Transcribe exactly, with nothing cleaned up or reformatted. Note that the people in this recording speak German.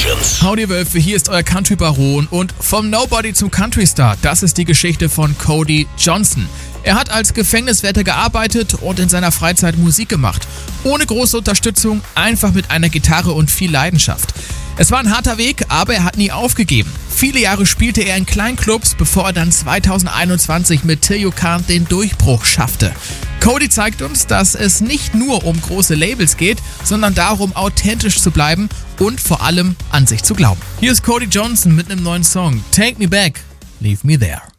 Legends. Howdy Wölfe, hier ist euer Country-Baron und vom Nobody zum Country-Star, das ist die Geschichte von Cody Johnson. Er hat als Gefängniswärter gearbeitet und in seiner Freizeit Musik gemacht. Ohne große Unterstützung, einfach mit einer Gitarre und viel Leidenschaft. Es war ein harter Weg, aber er hat nie aufgegeben. Viele Jahre spielte er in kleinen Clubs, bevor er dann zweitausendeinundzwanzig mit Till You Can't den Durchbruch schaffte. Cody zeigt uns, dass es nicht nur um große Labels geht, sondern darum, authentisch zu bleiben und vor allem an sich zu glauben. Hier ist Cody Johnson mit einem neuen Song, Take Me Back, Leave Me There.